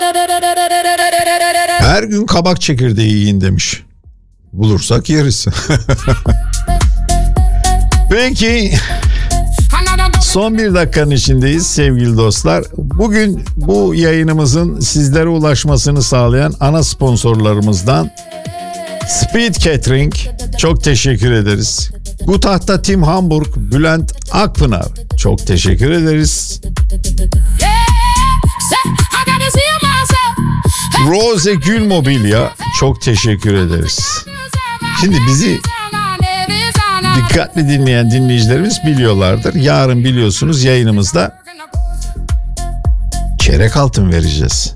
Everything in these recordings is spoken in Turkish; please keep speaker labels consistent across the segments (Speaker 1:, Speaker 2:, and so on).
Speaker 1: Her gün kabak çekirdeği yiyin demiş. Bulursak yeriz. Peki. Son bir dakikanın içindeyiz sevgili dostlar. Bugün bu yayınımızın sizlere ulaşmasını sağlayan ana sponsorlarımızdan Speed Catering, çok teşekkür ederiz. Gutach'ta Tim Hamburg, Bülent Akpınar, çok teşekkür ederiz. Rose Gül Mobilya, çok teşekkür ederiz. Şimdi bizi dikkatli dinleyen dinleyicilerimiz biliyorlardır. Yarın biliyorsunuz yayınımızda çeyrek altın vereceğiz.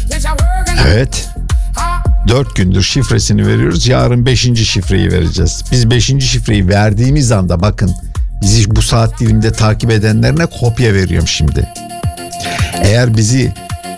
Speaker 1: Evet. 4 gündür şifresini veriyoruz. Yarın 5. şifreyi vereceğiz. Biz 5. şifreyi verdiğimiz anda bakın, bizi bu saat diliminde takip edenlerine kopya veriyorum şimdi. Eğer bizi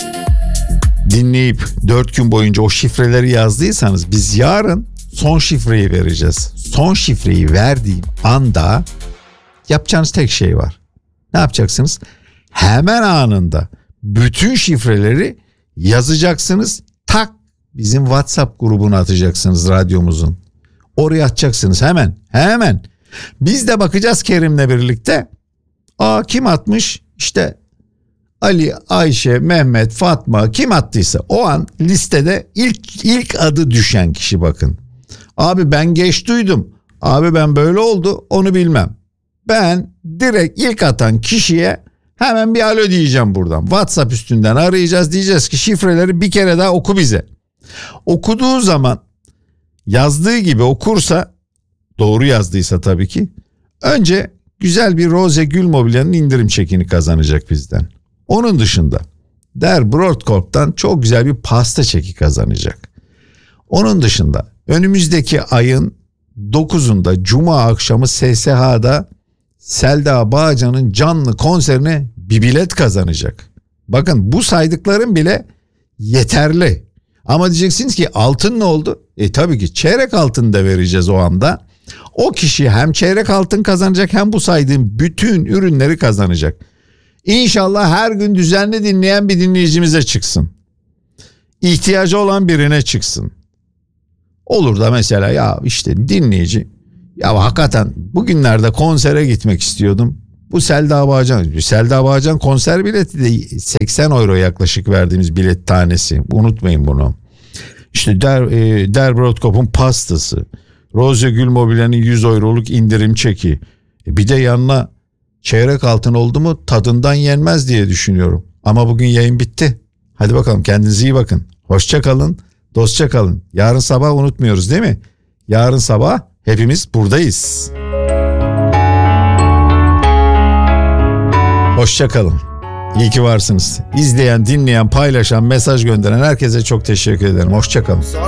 Speaker 1: dinleyip 4 gün boyunca o şifreleri yazdıysanız biz yarın son şifreyi vereceğiz. Son şifreyi verdiğim anda yapacağınız tek şey var. Ne yapacaksınız? Hemen anında bütün şifreleri yazacaksınız. Tak, bizim WhatsApp grubuna atacaksınız radyomuzun. Oraya atacaksınız hemen. Biz de bakacağız Kerim'le birlikte. Kim atmış? İşte Ali, Ayşe, Mehmet, Fatma, kim attıysa o an listede ilk adı düşen kişi bakın. Abi ben geç duydum. Abi ben böyle oldu, onu bilmem. Ben direkt ilk atan kişiye hemen bir alo diyeceğim buradan. WhatsApp üstünden arayacağız, diyeceğiz ki şifreleri bir kere daha oku bize. Okuduğu zaman yazdığı gibi okursa, doğru yazdıysa tabii ki, önce güzel bir Rose Gül Mobilya'nın indirim çekini kazanacak bizden. Onun dışında Der Broadcorp'tan çok güzel bir pasta çeki kazanacak. Onun dışında önümüzdeki ayın 9'unda Cuma akşamı SSH'da Selda Bağcan'ın canlı konserine bir bilet kazanacak. Bakın bu saydıklarım bile yeterli. Ama diyeceksiniz ki altın ne oldu? Tabii ki çeyrek altın da vereceğiz o anda. O kişi hem çeyrek altın kazanacak hem bu saydığım bütün ürünleri kazanacak. İnşallah her gün düzenli dinleyen bir dinleyicimize çıksın. İhtiyacı olan birine çıksın. Olur da mesela ya işte dinleyici, ya hakikaten bugünlerde konsere gitmek istiyordum. Bu Selda Bağcan konser bileti de 80 euro yaklaşık verdiğimiz bilet tanesi. Unutmayın bunu. İşte Der Broadcorp'un pastası. Rose Gül Mobilya'nın 100 euroluk indirim çeki. Bir de yanına çeyrek altın oldu mu tadından yenmez diye düşünüyorum. Ama bugün yayın bitti. Hadi bakalım, kendinize iyi bakın. Hoşça kalın, dostça kalın. Yarın sabah unutmuyoruz değil mi? Yarın sabah hepimiz buradayız. Hoşça kalın. İyi ki varsınız. İzleyen, dinleyen, paylaşan, mesaj gönderen herkese çok teşekkür ederim. Hoşça kalın.